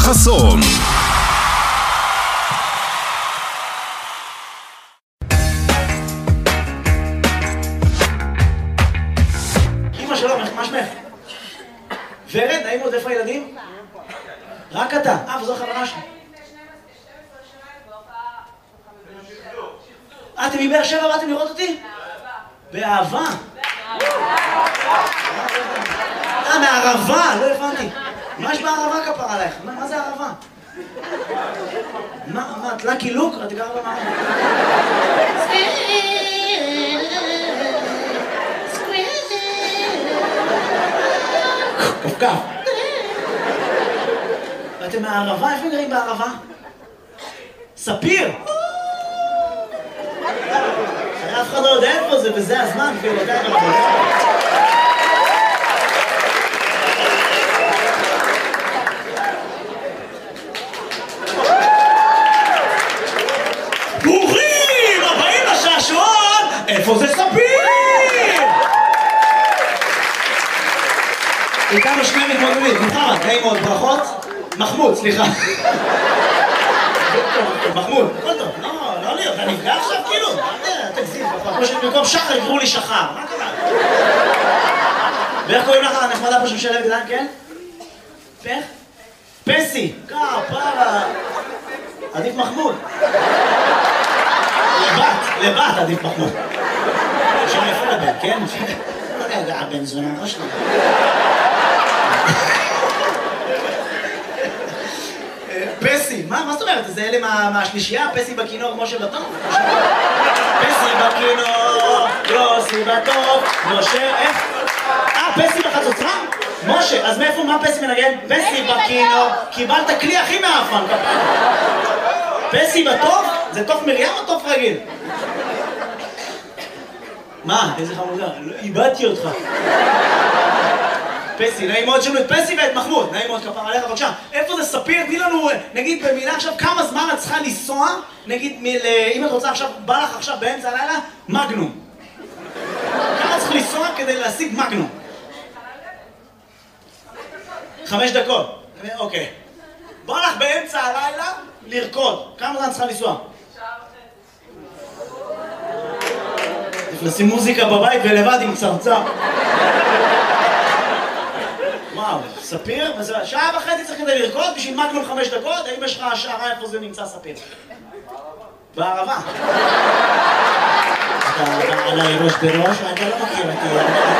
חסון. אמא שלום, מה שמך? ורד, נעים עוד, איפה הילדים? רק אתה. וזו החברה שלי. אתם מבאר שבע באתם לראות אותי? באהבה. מהערבה, לא הבנתי. מה יש בערבה כפרה עלייך? מה זה ערבה? מה, את לקי לוק? את גרה במערבה. כפכף. ואתם מהערבה? איפה גרים בערבה? ספיר! אף אחד לא יודע איפה זה, וזה הזמן, גבירותיי ורבותיי. ברוכים הבאים לשעשועון! איפה זה ספיר? איתנו שני מתמודדים, מוחמד, נעים מאוד, ברכות. מחמוד, סליחה. מחמוד, הכל טוב, לא לי, אתה נפגע עכשיו כאילו? תגזים, במקום שחר יקראו לי שחר, מה קרה? ואיך קוראים לך הנחמדה פה שמשלב גדן, כן? פך? פסי, כפרה. עדיף מחמוד. לבת עדיף מחמוד. שם יפה לבן, כן? לא יודע, הבן זונה ראש לי. פסי, מה זאת אומרת? זה אלה מהשלישייה? פסי בכינור, משה בטוב? פסי בכינור, יוסי בטוב, משה, איך? פסי בחצוצרה? משה, אז מאיפה, מה פסי מנגן? פסי בכינור, קיבלת כלי הכי מאפן, פסי בטוב? זה תוף מרים או תוף רגיל? מה? איזה חמודה? איבדתי אותך. פסי, נעים מאוד שלנו את פסי ואת מחמוד, נעים מאוד כפר עליך, בבקשה. איפה זה ספיר? תני לנו, נגיד במילה עכשיו, כמה זמן את צריכה לנסוע, נגיד, אם את רוצה עכשיו, בא לך עכשיו באמצע הלילה, מגנום. כמה צריך לנסוע כדי להשיג מגנום? 5 דקות. אוקיי. בא לך באמצע הלילה לרקוד. כמה זמן צריכה לנסוע? לשים מוזיקה בבית ולבד עם צרצר. וואו, ספיר? שעה וחצי צריך כדי לרקוד בשביל מגנום 5 דקות? האם יש לך השערה איפה זה נמצא ספיר? בערבה. אתה עליי ראש בראש? אתה לא מכיר אותי.